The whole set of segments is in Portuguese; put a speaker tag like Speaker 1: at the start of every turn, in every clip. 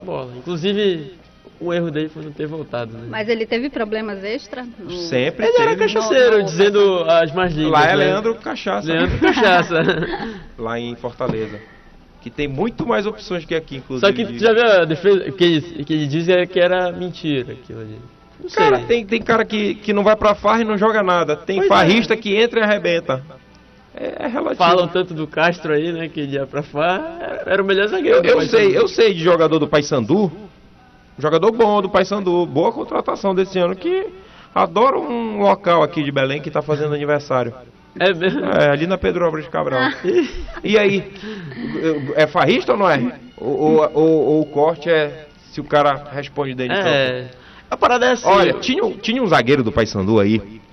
Speaker 1: bola. Inclusive, o erro dele foi não ter voltado, né?
Speaker 2: Mas ele teve problemas extra?
Speaker 3: Sempre
Speaker 1: Ele era
Speaker 3: teve.
Speaker 1: cachaceiro, dizendo as mais lindas.
Speaker 3: Lá é
Speaker 1: né?
Speaker 3: Leandro Cachaça.
Speaker 1: Leandro Cachaça.
Speaker 3: Lá em Fortaleza. Que tem muito mais opções que aqui, inclusive.
Speaker 1: Só que tu já viu a defesa? Que ele diz que era mentira aquilo ali. Não sei.
Speaker 3: Cara, tem cara que não vai pra farra e não joga nada. Tem
Speaker 1: Pois
Speaker 3: farrista que entra e arrebenta. É relativo.
Speaker 1: Falam tanto do Castro aí, né? Que ele ia pra farra. Era o melhor zagueiro.
Speaker 3: Eu sei de jogador do Paysandu. Jogador bom do Paysandu. Boa contratação desse ano. Que adoro um local aqui de Belém que tá fazendo aniversário.
Speaker 1: É mesmo?
Speaker 3: É, ali na Pedro Álvares Cabral. E aí? É farrista ou não é? Ou o corte é se o cara responde dele?
Speaker 1: É. A parada é assim.
Speaker 3: Olha, tinha um zagueiro do Paysandu aí.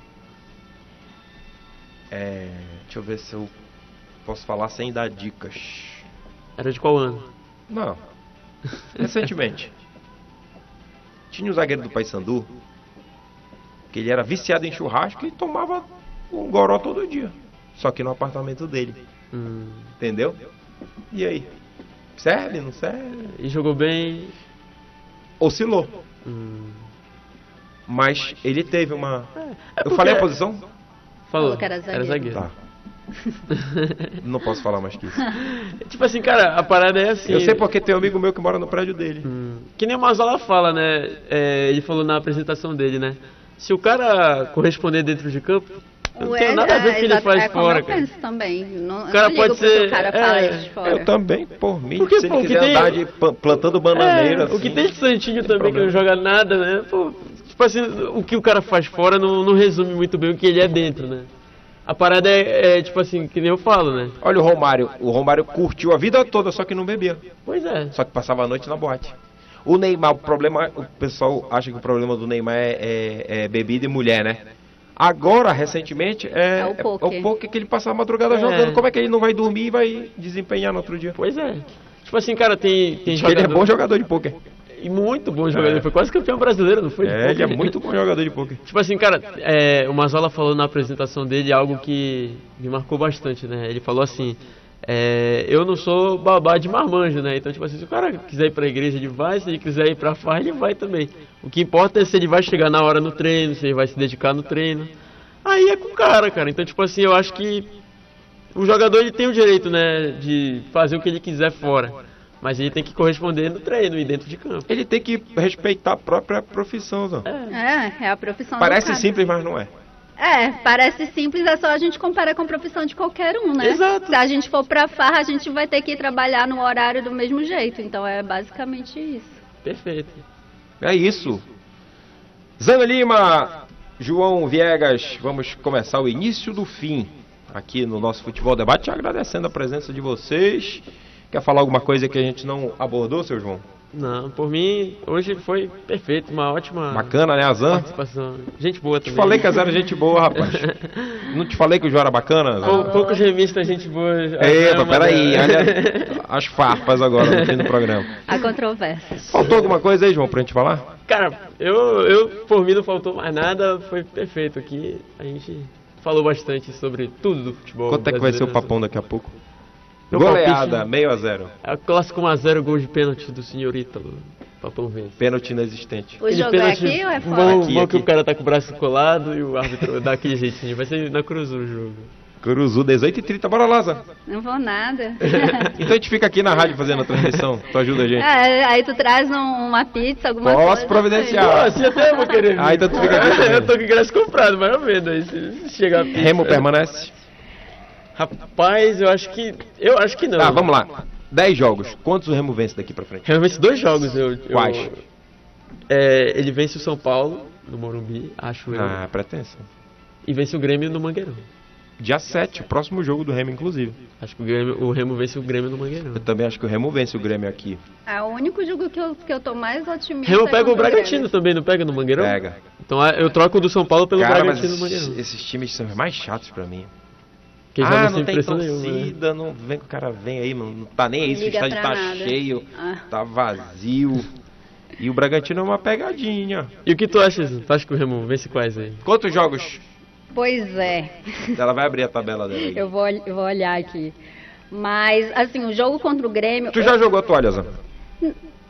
Speaker 3: Deixa eu ver se eu posso falar sem dar dicas.
Speaker 1: Era de qual ano?
Speaker 3: Não. Recentemente. Tinha um zagueiro do Paysandu que ele era viciado em churrasco e tomava um goró todo dia. Só que no apartamento dele. Entendeu? E aí? Serve? Não serve?
Speaker 1: E jogou bem.
Speaker 3: Oscilou. Mas ele teve uma... Eu
Speaker 1: porque-
Speaker 3: falei a posição?
Speaker 1: Falou.
Speaker 2: Falou que era zagueiro.
Speaker 3: Tá. Não posso falar mais que isso.
Speaker 1: Tipo assim, cara, a parada é assim.
Speaker 3: Eu sei porque tem um amigo meu que mora no prédio dele.
Speaker 1: Que nem o Mazola fala, né? Ele falou na apresentação dele, né? Se o cara corresponder dentro de campo, eu não tenho nada a ver com o que ele faz
Speaker 2: como
Speaker 1: fora,
Speaker 2: eu
Speaker 1: cara.
Speaker 2: penso também. Não,
Speaker 1: O cara
Speaker 2: eu não
Speaker 1: pode
Speaker 2: ligo pro que
Speaker 1: ser-
Speaker 2: o cara
Speaker 1: é,
Speaker 2: faz de fora.
Speaker 3: Eu também, por mim.
Speaker 1: Porque,
Speaker 3: se ele
Speaker 1: pô, o que
Speaker 3: quiser
Speaker 1: tem-
Speaker 3: andar plantando bananeira, assim,
Speaker 1: O que tem de Santinho
Speaker 3: tem
Speaker 1: também, que não
Speaker 3: problema.
Speaker 1: joga nada, né? Pô, tipo assim, o que o cara faz fora não resume muito bem o que ele é dentro, né? A parada é tipo assim, que nem eu falo, né?
Speaker 3: Olha o Romário. O Romário curtiu a vida toda, só que não bebia.
Speaker 1: Pois é.
Speaker 3: Só que passava a noite na boate. O Neymar, o pessoal acha que o problema do Neymar é bebida e mulher, né? Agora, recentemente,
Speaker 2: É o poker.
Speaker 3: que ele passa a madrugada jogando. Como é que ele não vai dormir e vai desempenhar no outro dia?
Speaker 1: Pois é. Tipo assim, cara, tem
Speaker 3: Diz que
Speaker 1: jogador...
Speaker 3: ele é bom jogador de pôquer.
Speaker 1: E muito bom jogador. Ele foi quase campeão brasileiro, não foi? de
Speaker 3: Ele é
Speaker 1: poker?
Speaker 3: muito bom jogador de pôquer.
Speaker 1: Tipo assim, cara, o Mazola falou na apresentação dele algo que me marcou bastante, né? Ele falou assim, eu não sou babá de marmanjo, né? Então, tipo assim, se o cara quiser ir pra igreja, ele vai. Se ele quiser ir pra farra, ele vai também. O que importa é se ele vai chegar na hora no treino, se ele vai se dedicar no treino. Aí é com o cara. Então, tipo assim, eu acho que o jogador, ele tem o direito, né, de fazer o que ele quiser fora. Mas ele tem que corresponder no treino e dentro de campo.
Speaker 3: Ele tem que respeitar a própria profissão, Zão.
Speaker 2: É a profissão
Speaker 3: Parece
Speaker 2: do cara.
Speaker 3: simples, mas não é.
Speaker 2: Parece simples, é só a gente comparar com a profissão de qualquer um, né?
Speaker 1: Exato.
Speaker 2: Se a gente for pra farra, a gente vai ter que trabalhar no horário do mesmo jeito. Então é basicamente isso.
Speaker 1: Perfeito.
Speaker 3: É isso. Zana Lima, João Viegas, vamos começar o início do fim aqui no nosso Futebol Debate, agradecendo a presença de vocês. Quer falar alguma coisa que a gente não abordou, seu João?
Speaker 1: Não, por mim, hoje foi perfeito, uma ótima
Speaker 3: Bacana, né, a Zan?
Speaker 1: participação. Gente boa
Speaker 3: Te
Speaker 1: também.
Speaker 3: falei que a Zan era gente boa, rapaz. Não te falei que o João era bacana, Zan?
Speaker 1: Poucos remistas, gente boa.
Speaker 3: Eita, peraí, olha as farpas agora no fim do programa.
Speaker 2: Há controvérsias.
Speaker 3: Faltou alguma coisa aí, João, pra gente falar?
Speaker 1: Cara, eu por mim não faltou mais nada, foi perfeito aqui. A gente falou bastante sobre tudo do futebol.
Speaker 3: Quanto é que vai ser o
Speaker 1: brasileiro.
Speaker 3: papão daqui a pouco?
Speaker 1: Meu
Speaker 3: Goleada,
Speaker 1: palpite-
Speaker 3: 6-0.
Speaker 1: É o clássico 1x0, gol de pênalti do senhor Ítalo. Papão vence.
Speaker 3: Pênalti inexistente.
Speaker 2: O jogo é aqui ou é fora?
Speaker 1: Bom,
Speaker 3: Aqui,
Speaker 1: bom
Speaker 3: aqui.
Speaker 1: que o cara tá com o braço colado e o árbitro dá aquele jeitinho. Vai ser na Cruz o jogo.
Speaker 3: Curuzu, 18h30, bora lá, Zan.
Speaker 2: Não vou nada.
Speaker 3: Então a gente fica aqui na rádio fazendo a transmissão. Tu ajuda a gente.
Speaker 2: Aí tu traz uma pizza, alguma
Speaker 3: Posso
Speaker 2: coisa.
Speaker 3: providenciar.
Speaker 1: Pô, assim até eu vou querer vir.
Speaker 3: Ah, então tu fica aqui também.
Speaker 1: Eu tô com o ingresso comprado, mas eu vendo aí se chegar a pizza.
Speaker 3: Remo permanece?
Speaker 1: Rapaz, eu acho que não.
Speaker 3: Tá, vamos lá. 10 jogos. Quantos o Remo vence daqui pra frente?
Speaker 1: Remo vence 2 jogos.
Speaker 3: Quais?
Speaker 1: Ele vence o São Paulo, no Morumbi, acho eu.
Speaker 3: Ah, pretensão.
Speaker 1: E vence o Grêmio no Mangueirão.
Speaker 3: Dia 7, o próximo jogo do Remo, inclusive.
Speaker 1: Acho que o Remo vence o Grêmio no Mangueirão.
Speaker 3: Eu também acho que o Remo vence o Grêmio aqui.
Speaker 2: O único jogo que eu tô mais otimista.
Speaker 1: Remo
Speaker 2: é
Speaker 1: pega o
Speaker 2: contra
Speaker 1: Bragantino também, não pega no Mangueirão?
Speaker 3: Pega.
Speaker 1: Então eu troco o do São Paulo pelo
Speaker 3: Cara, mas
Speaker 1: Bragantino no Mangueirão.
Speaker 3: esses times são os mais chatos pra mim.
Speaker 1: Que joga
Speaker 3: não
Speaker 1: sem
Speaker 3: tem
Speaker 1: pressão nenhuma, né?
Speaker 3: torcida, não vem que o cara vem aí, mano, não tá nem aí,
Speaker 2: Não
Speaker 3: o
Speaker 2: liga
Speaker 3: estádio
Speaker 2: pra
Speaker 3: tá
Speaker 2: nada.
Speaker 3: cheio,
Speaker 2: Ah.
Speaker 3: tá vazio. E o Bragantino é uma pegadinha.
Speaker 1: E o que tu acha, Zé? Tu acha que o Remo vence quais aí?
Speaker 3: Quantos jogos?
Speaker 2: Pois é.
Speaker 3: Ela vai abrir a tabela dela aí.
Speaker 2: Eu vou olhar aqui. Mas, assim, o jogo contra o Grêmio.
Speaker 3: Tu já jogou a toalha, Zan?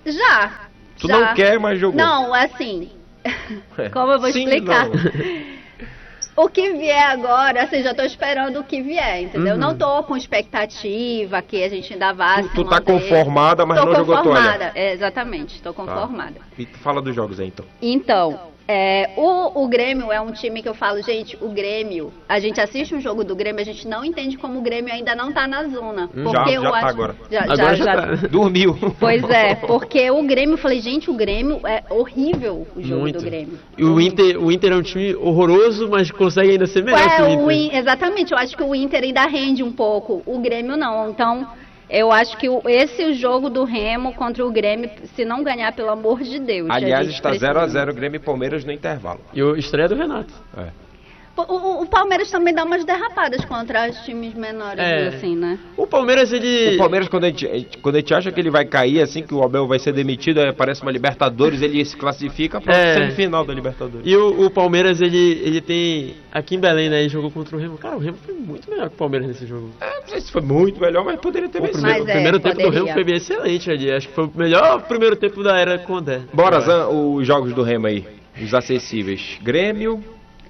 Speaker 2: Já.
Speaker 3: Tu
Speaker 2: já.
Speaker 3: não quer, mas jogou.
Speaker 2: Não, assim, como eu vou
Speaker 3: Sim,
Speaker 2: explicar?
Speaker 3: não.
Speaker 2: O que vier agora, assim, já tô esperando o que vier, entendeu? Não tô com expectativa que a gente ainda vá se
Speaker 3: Tu tá
Speaker 2: manter.
Speaker 3: conformada, mas
Speaker 2: Tô
Speaker 3: não jogou
Speaker 2: conformada,
Speaker 3: toalha.
Speaker 2: exatamente, tô conformada.
Speaker 3: E tu fala dos jogos aí, então.
Speaker 2: Então, o Grêmio é um time que eu falo, gente, o Grêmio, a gente assiste um jogo do Grêmio, a gente não entende como o Grêmio ainda não tá na zona. Porque
Speaker 3: já
Speaker 2: eu
Speaker 3: tá
Speaker 2: acho,
Speaker 3: agora.
Speaker 1: Agora já tá.
Speaker 3: Dormiu.
Speaker 2: Pois é, porque o Grêmio, eu falei, gente, o Grêmio é horrível o jogo
Speaker 1: Muito.
Speaker 2: do Grêmio.
Speaker 1: E o Inter é um time horroroso, mas consegue ainda ser melhor que o Inter.
Speaker 2: Exatamente, eu acho que o Inter ainda rende um pouco, o Grêmio não. Então, eu acho que esse é o jogo do Remo contra o Grêmio, se não ganhar, pelo amor de Deus.
Speaker 3: Aliás,
Speaker 2: a gente
Speaker 3: está
Speaker 2: precisa.
Speaker 3: 0x0 Grêmio e Palmeiras no intervalo.
Speaker 1: E a estreia do Renato.
Speaker 2: O Palmeiras também dá umas derrapadas contra os times menores, assim, né?
Speaker 1: O Palmeiras, ele...
Speaker 3: O Palmeiras, quando a gente acha que ele vai cair, assim, que o Abel vai ser demitido, aparece uma Libertadores, ele se classifica para semifinal da Libertadores.
Speaker 1: E o Palmeiras, ele tem... Aqui em Belém, né, ele jogou contra o Remo. Cara, o Remo foi muito melhor que o Palmeiras nesse jogo.
Speaker 3: Não sei se foi muito melhor, mas poderia ter vencido.
Speaker 2: Mas
Speaker 1: O primeiro tempo do
Speaker 2: poderia.
Speaker 1: Remo foi bem excelente ali. Acho que foi o melhor primeiro tempo da era Condé.
Speaker 3: Bora, Zan, os jogos do Remo aí, os acessíveis. Grêmio...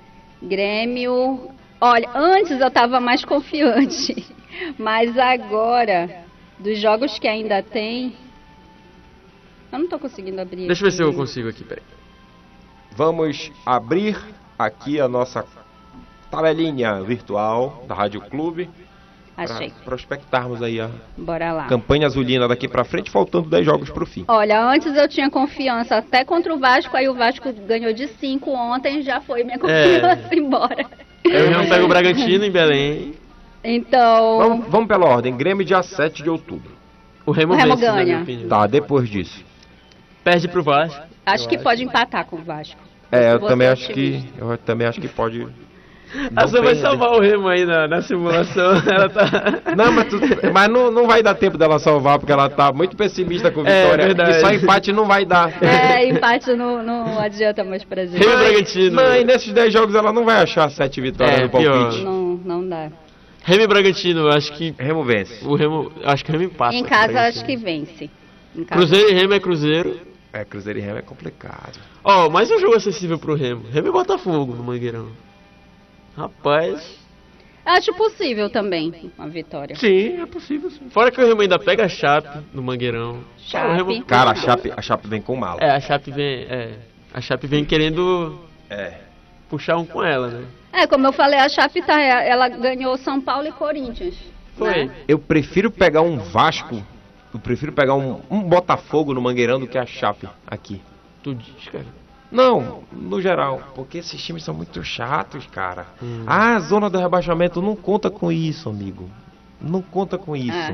Speaker 2: Olha, antes eu tava mais confiante, mas agora, dos jogos que ainda tem, eu não tô conseguindo abrir.
Speaker 1: Deixa eu ver
Speaker 2: aqui.
Speaker 1: se eu consigo aqui, peraí.
Speaker 3: Vamos abrir aqui a nossa tabelinha virtual da Rádio Clube.
Speaker 2: Achei.
Speaker 3: Para prospectarmos aí a
Speaker 2: Bora lá.
Speaker 3: campanha azulina daqui pra frente, faltando 10 jogos pro fim.
Speaker 2: Olha, antes eu tinha confiança até contra o Vasco, aí o Vasco ganhou de 5 ontem, já foi minha confiança embora.
Speaker 1: Aí o Remo pega o Bragantino em Belém.
Speaker 2: Então,
Speaker 3: Vamos pela ordem. Grêmio dia 7 de outubro.
Speaker 1: O Remo,
Speaker 2: O Remo
Speaker 1: vence, na minha
Speaker 2: ganha.
Speaker 1: opinião.
Speaker 3: Tá, depois disso.
Speaker 1: Perde pro Vasco.
Speaker 2: acho que pode empatar com o Vasco.
Speaker 3: Eu
Speaker 2: Vou
Speaker 3: também
Speaker 2: ser
Speaker 3: acho que pode.
Speaker 1: A Sam vai
Speaker 3: perder.
Speaker 1: salvar o Remo aí na simulação. Ela tá...
Speaker 3: Não, mas não vai dar tempo dela salvar, porque ela tá muito pessimista com a vitória.
Speaker 1: verdade.
Speaker 3: E só empate não vai dar.
Speaker 2: Empate não adianta mais pra gente.
Speaker 1: Remo e Bragantino.
Speaker 3: Não, e nesses 10 jogos ela não vai achar 7 vitórias no palpite.
Speaker 1: pior.
Speaker 2: Não dá.
Speaker 1: Remo e Bragantino, eu acho que
Speaker 3: Remo vence.
Speaker 1: o Remo... Acho que o Remo empata.
Speaker 2: Em
Speaker 1: com o
Speaker 2: casa
Speaker 1: Bragantino.
Speaker 2: acho que vence. Em casa.
Speaker 1: Cruzeiro e Remo é Cruzeiro.
Speaker 3: Cruzeiro e Remo é complicado.
Speaker 1: Ó, mais um jogo acessível pro Remo. Remo e Botafogo no Mangueirão. Rapaz...
Speaker 2: Acho possível também uma vitória.
Speaker 3: Sim, é possível sim.
Speaker 1: Fora que o Remo ainda pega a Chape no Mangueirão.
Speaker 2: Chape.
Speaker 1: O Remo...
Speaker 3: Cara, a Chape vem com mala.
Speaker 1: a Chape vem... A Chape vem querendo puxar um com ela, né?
Speaker 2: Como eu falei, a Chape ela ganhou São Paulo e Corinthians.
Speaker 1: Foi.
Speaker 2: Né?
Speaker 3: Eu prefiro pegar um Vasco, eu prefiro pegar um Botafogo no Mangueirão do que a Chape aqui.
Speaker 1: Tu diz, cara.
Speaker 3: Não, no geral, porque esses times são muito chatos, cara. A zona do rebaixamento não conta com isso, amigo. Não conta com isso.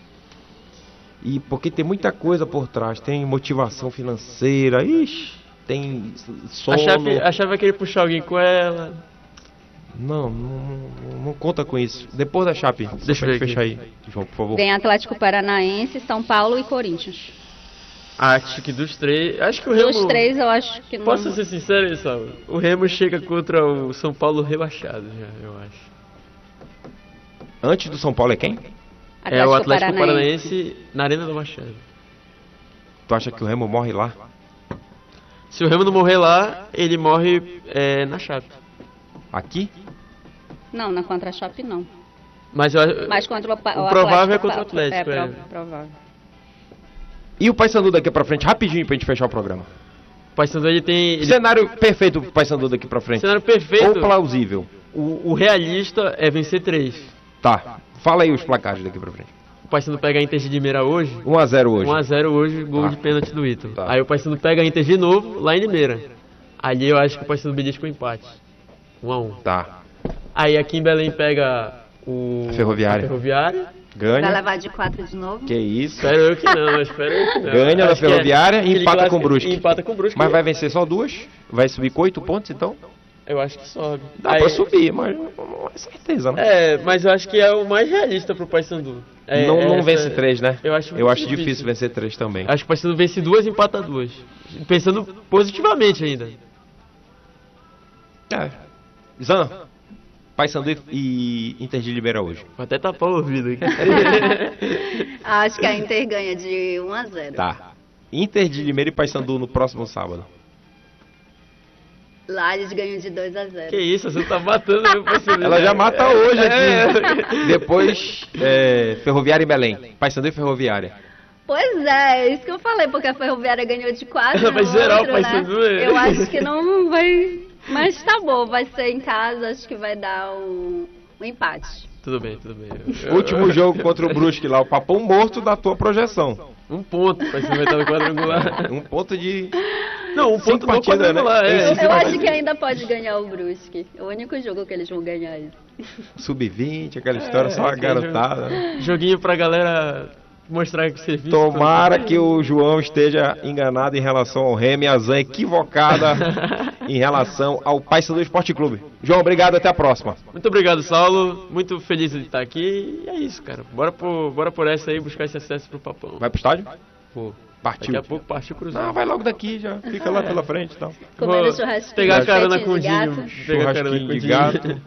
Speaker 3: E porque tem muita coisa por trás, tem motivação financeira, tem sono.
Speaker 1: A Chape vai querer puxar alguém com ela.
Speaker 3: Não conta com isso. Depois da Chape,
Speaker 1: Deixa eu ver
Speaker 3: fechar aí, João, por favor.
Speaker 2: Vem Atlético Paranaense, São Paulo e Corinthians.
Speaker 1: Acho que dos três... Acho que o Remo...
Speaker 2: Dos três eu acho que não.
Speaker 1: Posso ser sincero, Salvo? O Remo chega contra o São Paulo rebaixado já, eu acho.
Speaker 3: Antes do São Paulo é quem?
Speaker 1: É o Atlético Paranaense na Arena do Machado.
Speaker 3: Tu acha que o Remo morre lá?
Speaker 1: Se o Remo não morrer lá, ele morre na Chape.
Speaker 3: Aqui?
Speaker 2: Não, na contra a Chape não.
Speaker 1: Mas eu,
Speaker 2: Mas contra o
Speaker 1: provável é
Speaker 2: Atlético,
Speaker 1: contra o Atlético.
Speaker 2: provável.
Speaker 3: E o Paysandu daqui pra frente, rapidinho pra gente fechar o programa.
Speaker 1: O Paysandu ele tem...
Speaker 3: Cenário perfeito pro Paysandu daqui pra frente.
Speaker 1: Cenário perfeito.
Speaker 3: Ou plausível.
Speaker 1: O realista é vencer 3.
Speaker 3: Tá, fala aí os placares daqui pra frente.
Speaker 1: O Paysandu pega a Inter de Limeira hoje.
Speaker 3: 1x0 hoje.
Speaker 1: 1x0 hoje, gol
Speaker 3: Tá.
Speaker 1: de pênalti do Ítalo.
Speaker 3: Tá.
Speaker 1: Aí o Paysandu pega a Inter de novo, lá em Limeira. Ali eu acho que o Paysandu belisca o empate. 1x1.
Speaker 3: Tá.
Speaker 1: Aí aqui em Belém pega o...
Speaker 3: Ferroviária.
Speaker 1: a Ferroviária.
Speaker 2: Vai
Speaker 3: Ganha.
Speaker 2: levar de 4 de novo?
Speaker 3: Que isso.
Speaker 1: Espero eu que não, espero eu que não.
Speaker 3: Ganha da
Speaker 1: Acho que
Speaker 3: Ferroviária e
Speaker 1: aquele
Speaker 3: empata
Speaker 1: clássico-
Speaker 3: com o Brusque.
Speaker 1: Empata com o Brusque.
Speaker 3: Mas vai vencer só 2? Vai subir com 8 pontos então?
Speaker 1: Eu acho que sobe.
Speaker 3: Dá
Speaker 1: Aí-
Speaker 3: pra subir, mas não é certeza, né?
Speaker 1: mas eu acho que é o mais realista pro Paysandu.
Speaker 3: Não vence 3, né?
Speaker 1: Eu acho muito
Speaker 3: difícil
Speaker 1: difícil
Speaker 3: vencer 3 também.
Speaker 1: Acho que o Paysandu vence 2 e empata 2. Pensando positivamente ainda.
Speaker 3: Zan, Paysandu e Inter de Limeira hoje.
Speaker 1: Vou até tapar o ouvido aqui.
Speaker 2: Acho que a Inter ganha de 1 a 0.
Speaker 3: Tá. Inter de Limeira e Paysandu no próximo sábado.
Speaker 2: Lá eles ganham de 2-0.
Speaker 1: Que isso, você tá matando meu parceiro.
Speaker 3: Ela já mata hoje aqui. Depois, Ferroviária e Belém. Paysandu e Ferroviária.
Speaker 2: Pois é isso que eu falei, porque a Ferroviária ganhou de 4
Speaker 1: Ela vai zerar o
Speaker 2: né?
Speaker 1: Paysandu.
Speaker 2: Eu acho que não vai... Mas tá bom, vai ser em casa, acho que vai dar um empate.
Speaker 1: Tudo bem, tudo bem.
Speaker 3: Último jogo contra o Brusque lá, o Papão morto da tua projeção.
Speaker 1: Um ponto pra se meter no quadrangular.
Speaker 3: Um ponto de...
Speaker 1: Não, um ponto no
Speaker 3: partidas,
Speaker 1: quadrangular,
Speaker 3: né?
Speaker 2: Eu acho que ainda pode ganhar o Brusque. É o único jogo que eles vão ganhar aí.
Speaker 3: Sub-20, aquela história, só uma
Speaker 1: aquele
Speaker 3: garotada.
Speaker 1: Joguinho pra galera mostrar que serviço.
Speaker 3: Tomara que o João esteja enganado em relação ao Remy e a Zan equivocada em relação ao Paysandu Esporte Clube. João, obrigado, até a próxima.
Speaker 1: Muito obrigado, Saulo. Muito feliz de estar aqui. E é isso, cara. Bora por essa aí, buscar esse acesso pro Papão.
Speaker 3: Vai pro estádio?
Speaker 1: Pô,
Speaker 3: Partiu.
Speaker 1: daqui a pouco partiu cruzar.
Speaker 3: Não, vai logo daqui, já fica lá pela frente e tal.
Speaker 2: Comendo churrasquinho.
Speaker 1: Pegar a carona com o
Speaker 2: de gato.
Speaker 1: Dinho. Pegar a carona
Speaker 3: Churrasquinho
Speaker 1: com o
Speaker 3: de
Speaker 1: Dinho.
Speaker 3: gato.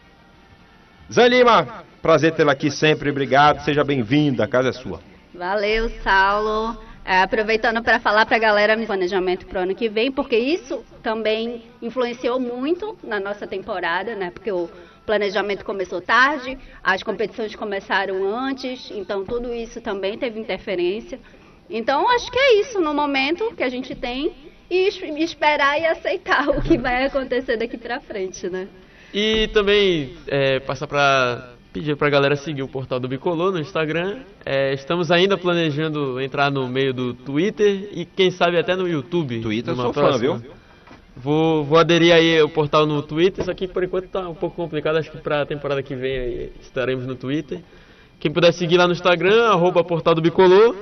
Speaker 3: Zé Lima, prazer tê-la aqui sempre, obrigado, seja bem-vindo, a casa é sua.
Speaker 2: Valeu, Saulo. Aproveitando para falar para a galera do planejamento para o ano que vem, porque isso também influenciou muito na nossa temporada, né? Porque o planejamento começou tarde, as competições começaram antes, então tudo isso também teve interferência. Então acho que é isso no momento que a gente tem e esperar e aceitar o que vai acontecer daqui para frente, né?
Speaker 1: E também passar para pedir pra galera seguir o Portal do Bicolor no Instagram. Estamos ainda planejando entrar no meio do Twitter e quem sabe até no YouTube.
Speaker 3: Twitter eu
Speaker 1: numa
Speaker 3: sou fã,
Speaker 1: próxima.
Speaker 3: viu?
Speaker 1: Vou aderir aí o portal no Twitter, isso aqui por enquanto tá um pouco complicado, acho que pra temporada que vem aí estaremos no Twitter. Quem puder seguir lá no Instagram, @Portal do Bicolor.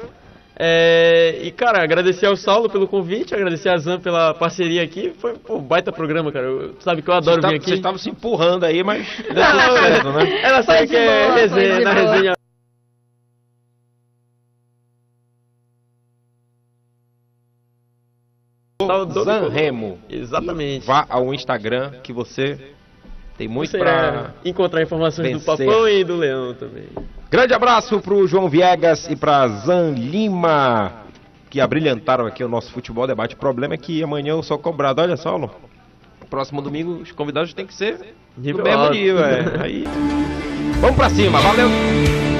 Speaker 1: E cara, agradecer ao Saulo pelo convite, agradecer a Zan pela parceria aqui. Foi um baita programa, cara. Tu sabe que eu adoro vir aqui.
Speaker 3: Vocês estavam se empurrando aí, mas deu
Speaker 1: Não,
Speaker 3: tudo certo, né?
Speaker 1: Ela sabe
Speaker 2: Foi
Speaker 1: que
Speaker 2: de
Speaker 1: é
Speaker 2: boa,
Speaker 1: resenha,
Speaker 2: foi de
Speaker 1: na
Speaker 2: boa.
Speaker 1: resenha.
Speaker 3: Zan Remo,
Speaker 1: Exatamente.
Speaker 3: vá ao Instagram que você tem muito
Speaker 1: Você
Speaker 3: pra...
Speaker 1: encontrar informações do
Speaker 3: vencer.
Speaker 1: Papão e do Leão também.
Speaker 3: Grande abraço pro João Viegas e pra Zan Lima, que abrilhantaram aqui o nosso Futebol Debate. O problema é que amanhã eu sou cobrado. Olha, Saulo, próximo domingo os convidados têm que ser do
Speaker 1: Nível
Speaker 3: mesmo
Speaker 1: alto.
Speaker 3: nível. Aí, vamos pra cima, valeu!